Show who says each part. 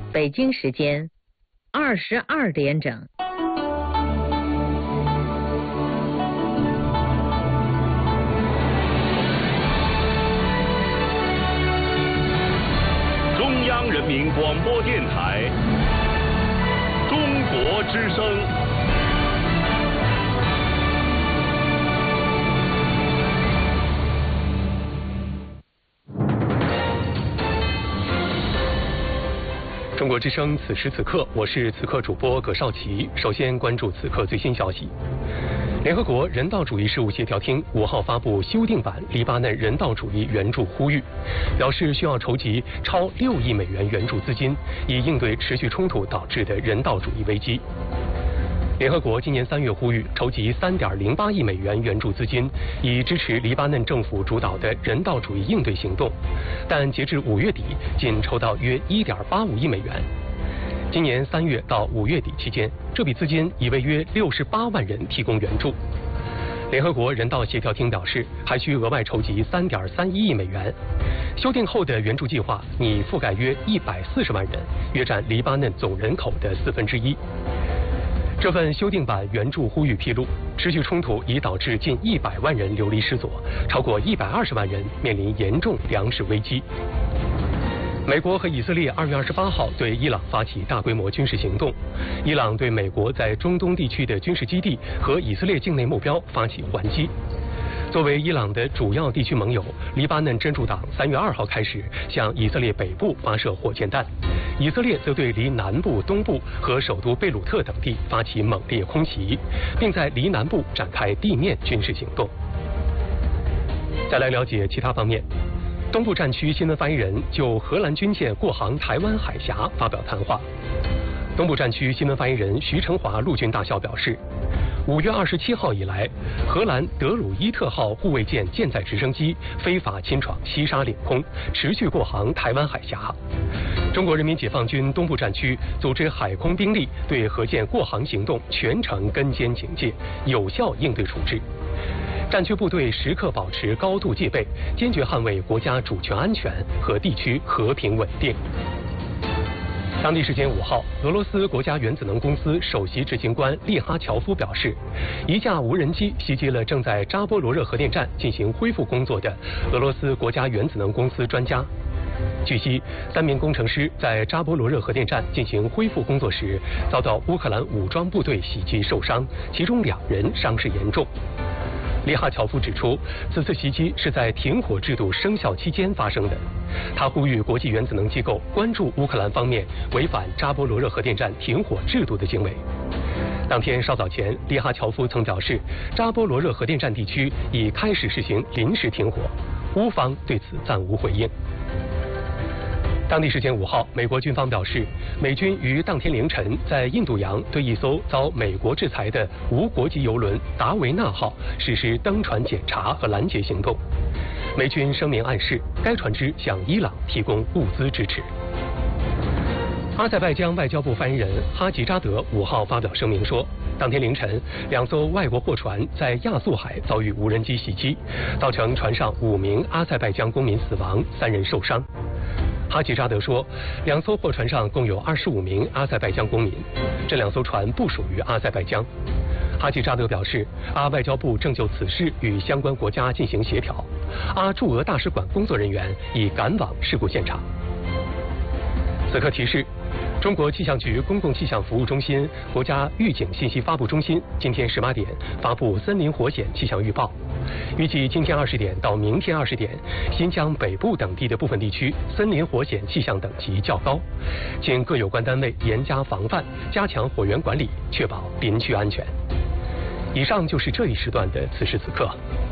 Speaker 1: 北京时间22点整。
Speaker 2: 中央人民广播电台中国之声。
Speaker 3: 中国之声，此时此刻，我是此刻主播葛少奇。首先关注此刻最新消息。联合国人道主义事务协调厅5号发布修订版黎巴嫩人道主义援助呼吁，表示需要筹集超6亿美元援助资金，以应对持续冲突导致的人道主义危机。联合国今年3月呼吁筹集3.08亿美元援助资金，以支持黎巴嫩政府主导的人道主义应对行动，但截至5月底，仅筹到约1.85亿美元。今年3月到5月底期间，这笔资金已为约68万人提供援助。联合国人道协调厅表示，还需额外筹集3.31亿美元。修订后的援助计划拟覆盖约140万人，约占黎巴嫩总人口的1/4。这份修订版援助呼吁披露，持续冲突已导致近100万人流离失所，超过120万人面临严重粮食危机。美国和以色列2月28号对伊朗发起大规模军事行动，伊朗对美国在中东地区的军事基地和以色列境内目标发起还击。作为伊朗的主要地区盟友，黎巴嫩真主党3月2号开始向以色列北部发射火箭弹，以色列则对离南部、东部和首都贝鲁特等地发起猛烈空袭，并在离南部展开地面军事行动。再来了解其他方面。东部战区新闻发言人就荷兰军舰过航台湾海峡发表谈话。东部战区新闻发言人徐成华陆军大校表示，5月27号以来，荷兰德鲁伊特号护卫舰舰载直升机非法侵闯西沙领空，持续过航台湾海峡。中国人民解放军东部战区组织海空兵力对荷舰过航行动全程跟监警戒，有效应对处置。战区部队时刻保持高度戒备，坚决捍卫国家主权安全和地区和平稳定。当地时间5号，俄罗斯国家原子能公司首席执行官利哈乔夫表示，一架无人机袭击了正在扎波罗热核电站进行恢复工作的俄罗斯国家原子能公司专家。据悉，3名工程师在扎波罗热核电站进行恢复工作时，遭到乌克兰武装部队袭击受伤，其中2人伤势严重。利哈乔夫指出，此次袭击是在停火制度生效期间发生的。他呼吁国际原子能机构关注乌克兰方面违反扎波罗热核电站停火制度的行为。当天稍早前，利哈乔夫曾表示，扎波罗热核电站地区已开始实行临时停火，乌方对此暂无回应。当地时间5号，美国军方表示，美军于当天凌晨在印度洋对一艘遭美国制裁的无国籍邮轮达维纳号实施登船检查和拦截行动。美军声明暗示，该船只向伊朗提供物资支持。阿塞拜疆外交部发言人哈吉扎德5号发表声明说，当天凌晨2艘外国货船在亚速海遭遇无人机袭击，造成船上5名阿塞拜疆公民死亡，3人受伤。哈吉扎德说，2艘货船上共有25名阿塞拜疆公民，这2艘船不属于阿塞拜疆。哈吉扎德表示，阿外交部正就此事与相关国家进行协调，阿驻俄大使馆工作人员已赶往事故现场。此刻提示，中国气象局公共气象服务中心、国家预警信息发布中心今天18点发布森林火险气象预报。预计今天20点到明天20点，新疆北部等地的部分地区森林火险气象等级较高，请各有关单位严加防范，加强火源管理，确保林区安全。以上就是这一时段的此时此刻。